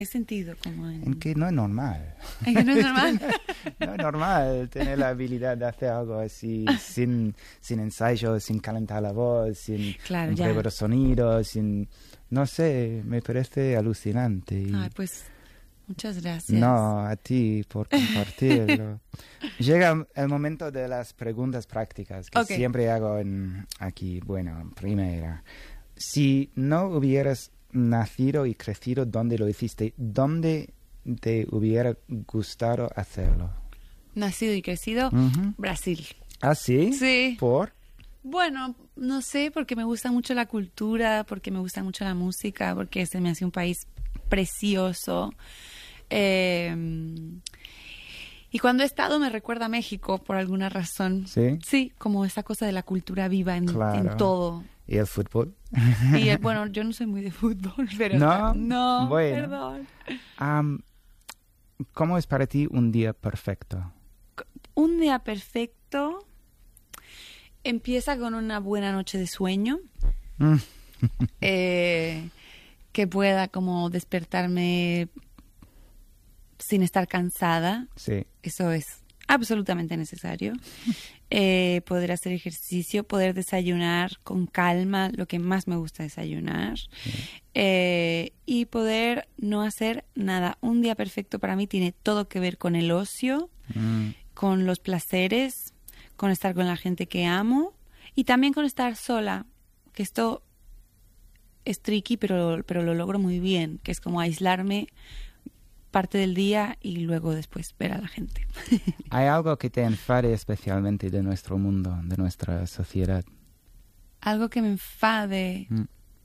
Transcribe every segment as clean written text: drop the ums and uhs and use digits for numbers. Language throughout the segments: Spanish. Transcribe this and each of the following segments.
¿Qué sentido? Como En que no es normal. ¿En que no es normal? No es normal tener la habilidad de hacer algo así sin ensayo, sin calentar la voz, sin Claro, un ya. prueba de sonido, sin... No sé, me parece alucinante. Y Ay, pues, muchas gracias. no, a ti por compartirlo. Llega el momento de las preguntas prácticas que Ok. siempre hago aquí. Bueno, primera. Si no hubieras nacido y crecido donde lo hiciste, ¿dónde te hubiera gustado hacerlo? Nacido y crecido, Ujú. Brasil. ¿Ah, sí? Sí. ¿Por? Bueno, no sé, porque me gusta mucho la cultura, porque me gusta mucho la música, porque se me hace un país precioso. Y cuando he estado me recuerda a México por alguna razón. ¿Sí? Sí, como esa cosa de la cultura viva en Claro. todo. ¿Y el fútbol? Y bueno, yo no soy muy de fútbol, pero ¿No? no, Bueno. perdón. ¿Cómo es para ti un día perfecto? Un día perfecto empieza con una buena noche de sueño. Mm. Que pueda como despertarme sin estar cansada. Sí. Eso es absolutamente necesario. Poder hacer ejercicio, poder desayunar con calma, lo que más me gusta desayunar. Y poder no hacer nada. Un día perfecto para mí tiene todo que ver con el ocio, con los placeres, con estar con la gente que amo y también con estar sola, que esto es tricky, pero lo logro muy bien, que es como aislarme parte del día y luego después ver a la gente. ¿Hay algo que te enfade especialmente de nuestro mundo, de nuestra sociedad? Algo que me enfade. Mm.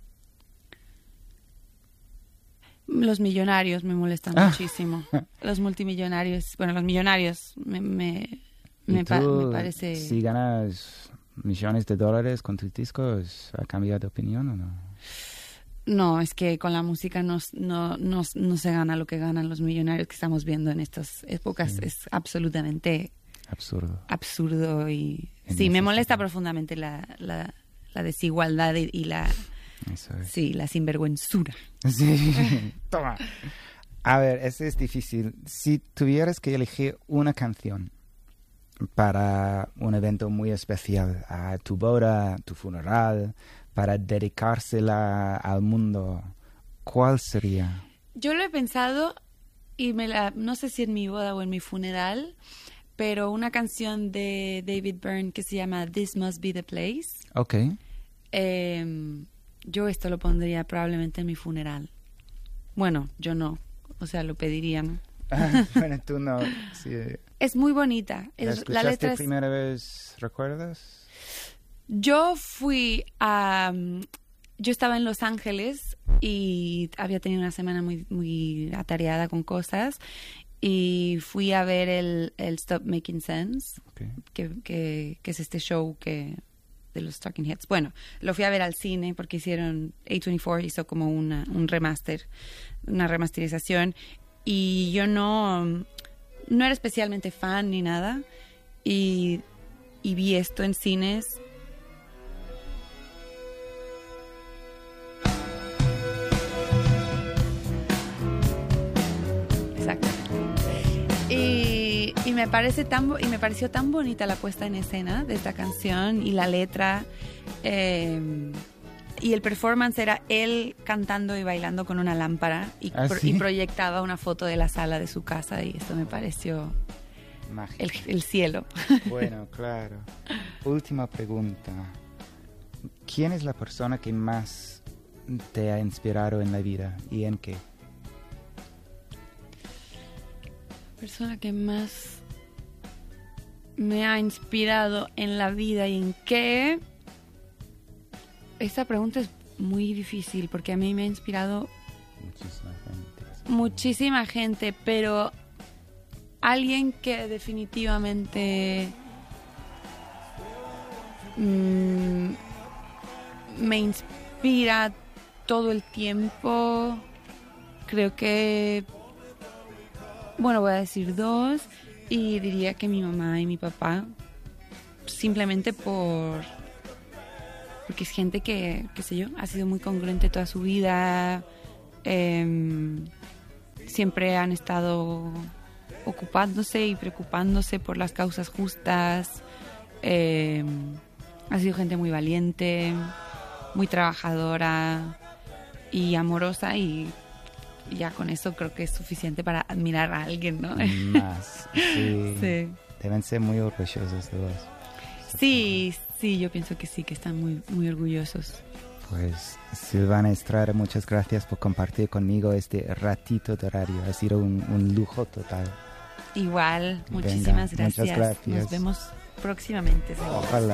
Los millonarios me molestan muchísimo. Los multimillonarios, bueno, los millonarios me ¿Y tú, parece... si ganas millones de dólares con tus discos, ¿ha cambiado de opinión o no? No, es que con la música no se gana lo que ganan los millonarios que estamos viendo en estas épocas. Sí. Es absolutamente Absurdo. y sí, me Innecesario. molesta profundamente la desigualdad y la, Eso es. sí, la sinvergüenzura. Sí. Toma. A ver, eso es difícil. Si tuvieras que elegir una canción para un evento muy especial, a tu boda, tu funeral, para dedicársela al mundo, ¿cuál sería? Yo lo he pensado y no sé si en mi boda o en mi funeral, pero una canción de David Byrne que se llama This Must Be the Place. Ok. Yo esto lo pondría probablemente en mi funeral. Bueno, yo no, o sea, lo pediría, ¿no? Bueno, tú no. Sí. Es muy bonita. ¿La La escuchaste letra es... primera vez, recuerdas? Yo yo estaba en Los Ángeles y había tenido una semana muy, muy atareada con cosas y fui a ver el Stop Making Sense, Okay. que es este show de los Talking Heads. Bueno, lo fui a ver al cine porque A24 hizo como una remasterización y yo no era especialmente fan ni nada y vi esto en cines. Exacto. Y me pareció tan bonita la puesta en escena de esta canción y la letra. Y el performance era él cantando y bailando con una lámpara y, ¿Sí? y proyectaba una foto de la sala de su casa y esto me pareció Mágico. el cielo. Bueno, claro. Última pregunta. ¿Quién es la persona que más te ha inspirado en la vida y en qué? Persona que más me ha inspirado en la vida y en qué. Esta pregunta es muy difícil porque a mí me ha inspirado muchísima gente, pero alguien que definitivamente me inspira todo el tiempo. Creo que, bueno, voy a decir dos y diría que mi mamá y mi papá, simplemente porque es gente que, qué sé yo, ha sido muy congruente toda su vida, siempre han estado ocupándose y preocupándose por las causas justas. Ha sido gente muy valiente, muy trabajadora y amorosa, y ya con eso creo que es suficiente para admirar a alguien, ¿no? Más, sí. Sí. Deben ser muy orgullosos de vos. Sí, yo pienso que sí, que están muy, muy orgullosos. Pues Silvana Estrada, muchas gracias por compartir conmigo este ratito de radio. Ha sido un lujo total. Igual, Venga, muchísimas gracias. muchas gracias. Nos vemos próximamente, seguro. Ojalá.